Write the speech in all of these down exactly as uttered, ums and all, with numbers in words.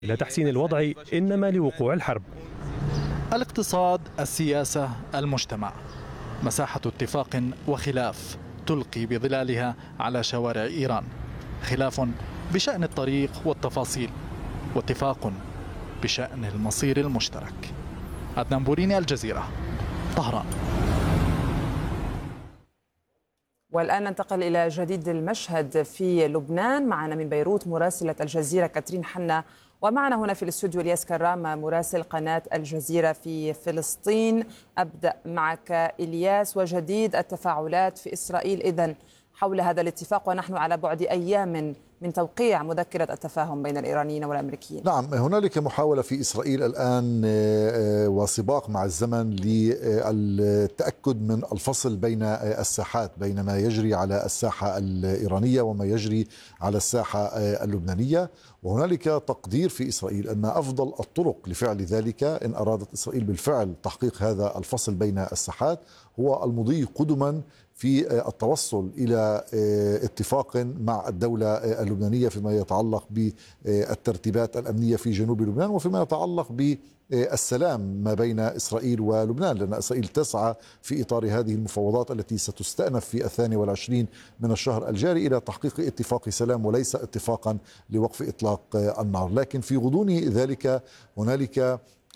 إلى تحسين الوضع إنما لوقوع الحرب. الاقتصاد، السياسة، المجتمع، مساحة اتفاق وخلاف تلقي بظلالها على شوارع إيران. خلاف بشأن الطريق والتفاصيل، واتفاق بشأن المصير المشترك. عدنان بوريني، الجزيرة، طهران. والآن ننتقل إلى جديد المشهد في لبنان. معنا من بيروت مراسلة الجزيرة كاترين حنا، ومعنا هنا في الاستوديو الياس كرام مراسل قناة الجزيرة في فلسطين. أبدأ معك إلياس، وجديد التفاعلات في إسرائيل إذن حول هذا الاتفاق، ونحن على بعد أيام من توقيع مذكرة التفاهم بين الإيرانيين والأمريكيين. نعم، هنالك محاولة في إسرائيل الآن وسباق مع الزمن للتأكد من الفصل بين الساحات، بين ما يجري على الساحة الإيرانية وما يجري على الساحة اللبنانية. وهنالك تقدير في إسرائيل أن أفضل الطرق لفعل ذلك إن أرادت إسرائيل بالفعل تحقيق هذا الفصل بين الساحات هو المضي قدما في التوصل إلى اتفاق مع الدولة اللبنانية فيما يتعلق بالترتيبات الأمنية في جنوب لبنان، وفيما يتعلق بالسلام ما بين إسرائيل ولبنان، لأن إسرائيل تسعى في إطار هذه المفاوضات التي ستستأنف في الثاني والعشرين من الشهر الجاري إلى تحقيق اتفاق سلام وليس اتفاقا لوقف إطلاق النار. لكن في غضون ذلك هنالك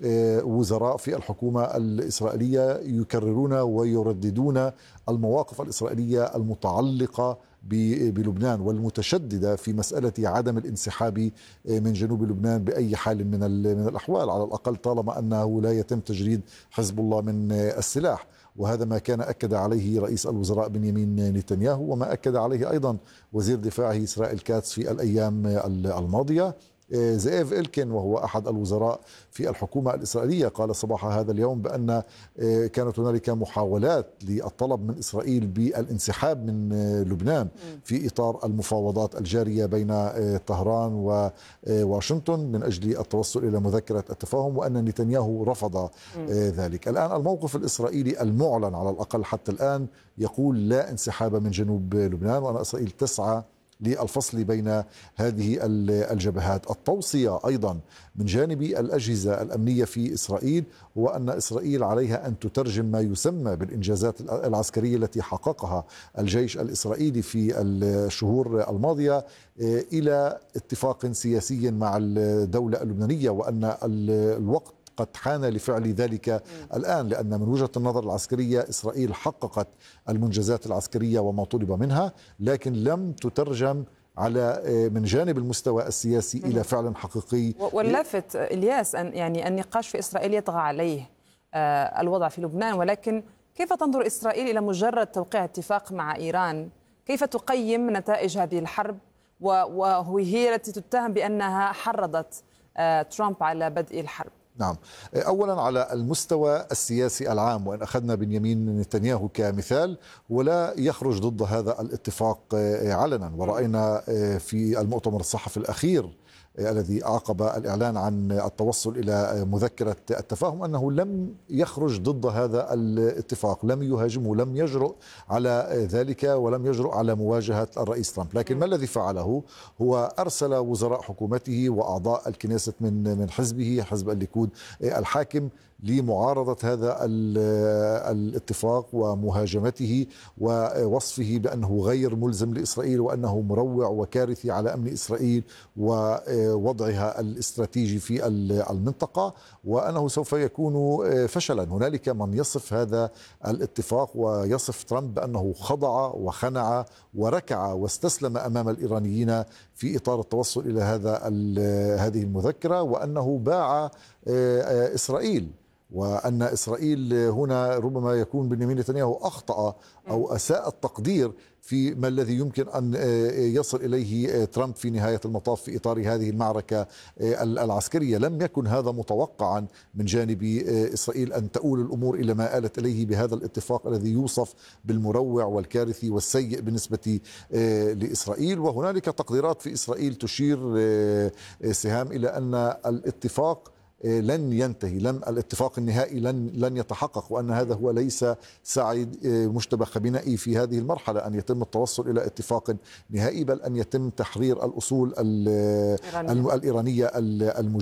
وزراء في الحكومة الإسرائيلية يكررون ويرددون المواقف الإسرائيلية المتعلقة بلبنان والمتشددة في مسألة عدم الانسحاب من جنوب لبنان بأي حال من من الأحوال، على الأقل طالما أنه لا يتم تجريد حزب الله من السلاح. وهذا ما كان أكد عليه رئيس الوزراء بنيامين نتنياهو، وما أكد عليه أيضا وزير دفاعه إسرائيل كاتس في الأيام الماضية. زئيف إلكن وهو أحد الوزراء في الحكومة الإسرائيلية قال صباح هذا اليوم بأن كانت هنالك محاولات للطلب من إسرائيل بالانسحاب من لبنان في إطار المفاوضات الجارية بين طهران وواشنطن من أجل التوصل إلى مذكرة التفاهم، وأن نتنياهو رفض ذلك. الآن الموقف الإسرائيلي المعلن على الأقل حتى الآن يقول لا انسحاب من جنوب لبنان، وأن إسرائيل تسعى للفصل بين هذه الجبهات. التوصية أيضا من جانب الأجهزة الأمنية في إسرائيل هو أن إسرائيل عليها أن تترجم ما يسمى بالإنجازات العسكرية التي حققها الجيش الإسرائيلي في الشهور الماضية إلى اتفاق سياسي مع الدولة اللبنانية، وأن الوقت قد حان لفعل ذلك الآن، لأن من وجهة النظر العسكرية إسرائيل حققت المنجزات العسكرية وما طلب منها، لكن لم تترجم على من جانب المستوى السياسي إلى فعل حقيقي. واللافت إلياس أن يعني النقاش في إسرائيل يطغى عليه الوضع في لبنان، ولكن كيف تنظر إسرائيل إلى مجرد توقيع اتفاق مع إيران؟ كيف تقيم نتائج هذه الحرب وهي التي تتهم بأنها حرضت ترامب على بدء الحرب؟ نعم، أولا على المستوى السياسي العام، وإن أخذنا بنيامين نتنياهو كمثال ولا يخرج ضد هذا الاتفاق علنا، ورأينا في المؤتمر الصحفي الأخير الذي أعقب الإعلان عن التوصل إلى مذكرة التفاهم أنه لم يخرج ضد هذا الاتفاق، لم يهاجمه، لم يجرؤ على ذلك ولم يجرؤ على مواجهة الرئيس ترامب. لكن ما الذي فعله؟ هو أرسل وزراء حكومته وأعضاء الكنيست من من حزبه حزب الليكود الحاكم لمعارضة هذا الاتفاق ومهاجمته ووصفه بأنه غير ملزم لإسرائيل، وأنه مروع وكارثي على أمن إسرائيل ووضعها الاستراتيجي في المنطقة، وأنه سوف يكون فشلا. هنالك من يصف هذا الاتفاق ويصف ترامب بأنه خضع وخنع وركع واستسلم أمام الإيرانيين في إطار التوصل إلى هذا هذه المذكرة، وأنه باع إسرائيل، وأن إسرائيل هنا ربما يكون بنيامين نتنياهو أخطأ أو أساء التقدير في ما الذي يمكن أن يصل إليه ترامب في نهاية المطاف في إطار هذه المعركة العسكرية. لم يكن هذا متوقعا من جانب إسرائيل أن تؤول الأمور إلى ما آلت إليه بهذا الاتفاق الذي يوصف بالمروع والكارثي والسيء بالنسبة لإسرائيل. وهنالك تقديرات في إسرائيل تشير سهام إلى أن الاتفاق لن ينتهي، لم الاتفاق النهائي لن لن يتحقق، وأن هذا هو ليس سعي مجتبى خامنئي في هذه المرحلة أن يتم التوصل إلى اتفاق نهائي، بل أن يتم تحرير الأصول الإيرانية الموجودة